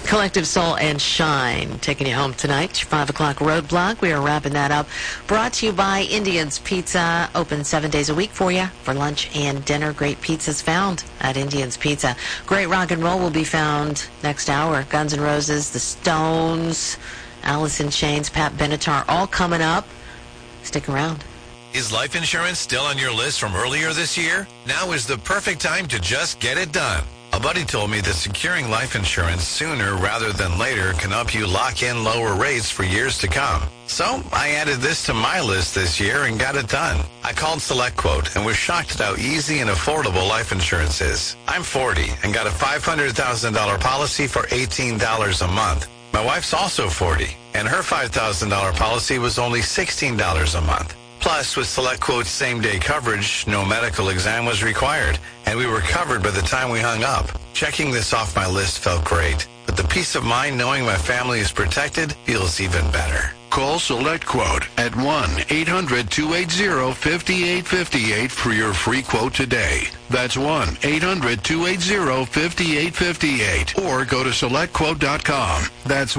Collective Soul and Shine taking you home tonight. Your 5 o'clock roadblock. We are wrapping that up. Brought to you by Indian's Pizza. Open 7 days a week for you for lunch and dinner. Great pizzas found at Indian's Pizza. Great rock and roll will be found next hour. Guns N' Roses, The Stones, Alice in Chains, Pat Benatar, all coming up. Stick around. Is life insurance still on your list from earlier this year? Now is the perfect time to just get it done. A buddy told me that securing life insurance sooner rather than later can help you lock in lower rates for years to come. So I added this to my list this year and got it done. I called SelectQuote and was shocked at how easy and affordable life insurance is. I'm 40 and got a $500,000 policy for $18 a month. My wife's also 40 and her $5,000 policy was only $16 a month. Plus, with SelectQuote's same-day coverage, no medical exam was required, and we were covered by the time we hung up. Checking this off my list felt great, but the peace of mind knowing my family is protected feels even better. Call SelectQuote at 1-800-280-5858 for your free quote today. That's 1-800-280-5858. Or go to SelectQuote.com. That's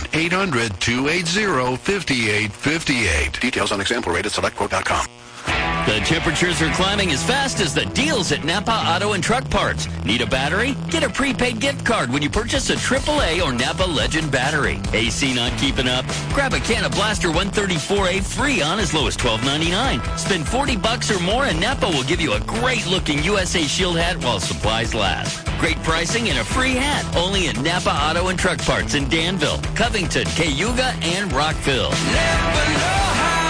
1-800-280-5858. Details on example rate at SelectQuote.com. The temperatures are climbing as fast as the deals at Napa Auto and Truck Parts. Need a battery? Get a prepaid gift card when you purchase a AAA or Napa Legend battery. AC not keeping up? Grab a can of Blaster 134A free on as low as $12.99. Spend $40 or more and Napa will give you a great-looking USA Shield hat while supplies last. Great pricing and a free hat only at Napa Auto and Truck Parts in Danville, Covington, Cayuga, and Rockville. Never know how.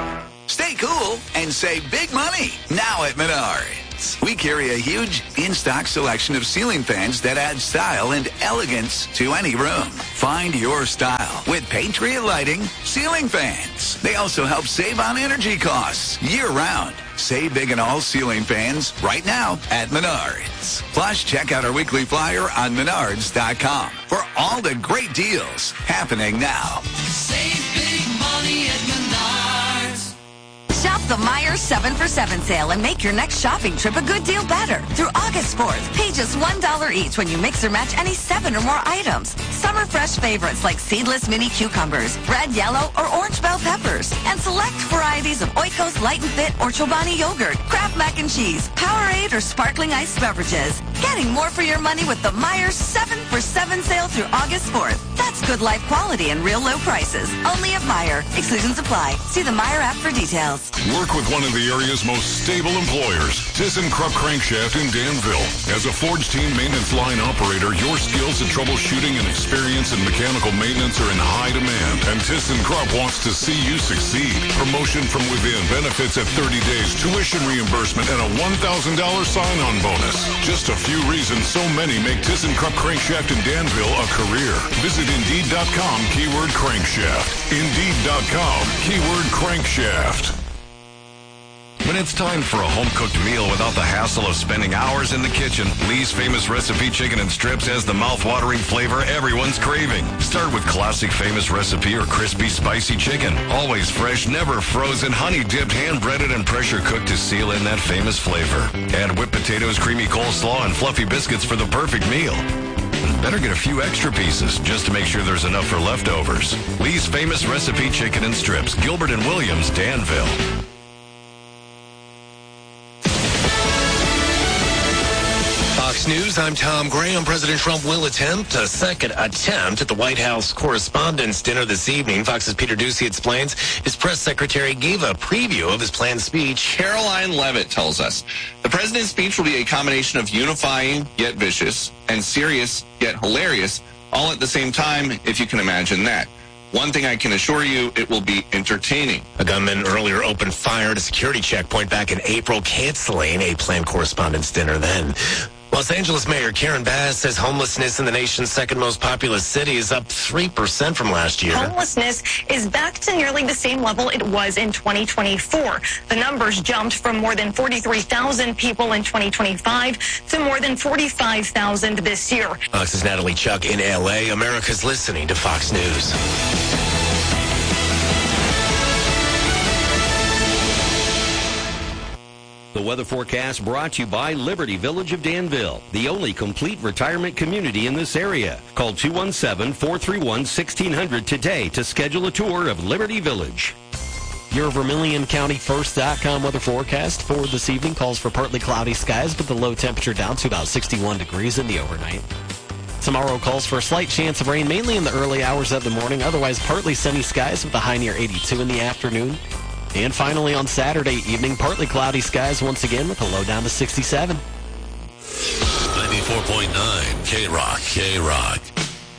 Stay cool and save big money now at Menards. We carry a huge in-stock selection of ceiling fans that add style and elegance to any room. Find your style with Patriot Lighting ceiling fans. They also help save on energy costs year-round. Save big on all ceiling fans right now at Menards. Plus, check out our weekly flyer on Menards.com for all the great deals happening now. Save big money at Menards. Shop the Meijer 7 for 7 sale and make your next shopping trip a good deal better. Through August 4th, pay just $1 each when you mix or match any 7 or more items. Summer fresh favorites like seedless mini cucumbers, red, yellow, or orange bell peppers, and select varieties of Oikos Light and Fit or Chobani yogurt, Kraft mac and cheese, Powerade, or sparkling iced beverages. Getting more for your money with the Meijer 7 for 7 sale through August 4th. That's good life quality and real low prices. Only at Meijer. Exclusions apply. See the Meijer app for details. Work with one of the area's most stable employers, ThyssenKrupp Crankshaft in Danville. As a Forge Team maintenance line operator, your skills at troubleshooting and experience in mechanical maintenance are in high demand, and ThyssenKrupp wants to see you succeed. Promotion from within, benefits at 30 days, tuition reimbursement, and a $1,000 sign-on bonus. Just a few reasons so many make ThyssenKrupp Crankshaft in Danville a career. Visit Indeed.com, keyword crankshaft. Indeed.com, keyword crankshaft. When it's time for a home-cooked meal without the hassle of spending hours in the kitchen, Lee's Famous Recipe Chicken and Strips has the mouth-watering flavor everyone's craving. Start with classic Famous Recipe or crispy, spicy chicken. Always fresh, never frozen, honey-dipped, hand-breaded, and pressure-cooked to seal in that famous flavor. Add whipped potatoes, creamy coleslaw, and fluffy biscuits for the perfect meal. Better get a few extra pieces just to make sure there's enough for leftovers. Lee's Famous Recipe Chicken and Strips, Gilbert and Williams, Danville. Fox News, I'm Tom Graham. President Trump will attempt a second attempt at the White House Correspondents' Dinner this evening. Fox's Peter Doocy explains his press secretary gave a preview of his planned speech. Caroline Levitt tells us the president's speech will be a combination of unifying yet vicious and serious yet hilarious, all at the same time, if you can imagine that. One thing I can assure you, it will be entertaining. A gunman earlier opened fire at a security checkpoint back in April, canceling a planned correspondence dinner then. Los Angeles Mayor Karen Bass says homelessness in the nation's second most populous city is up 3% from last year. Homelessness is back to nearly the same level it was in 2024. The numbers jumped from more than 43,000 people in 2025 to more than 45,000 this year. Fox's Natalie Chuck in L.A. America's listening to Fox News. The weather forecast brought to you by Liberty Village of Danville, the only complete retirement community in this area. Call 217-431-1600 today to schedule a tour of Liberty Village. Your Vermilion County First.com weather forecast for this evening calls for partly cloudy skies, but the low temperature down to about 61 degrees in the overnight. Tomorrow calls for a slight chance of rain, mainly in the early hours of the morning. Otherwise, partly sunny skies with a high near 82 in the afternoon. And finally, on Saturday evening, partly cloudy skies once again with a low down to 67. 94.9 K-Rock.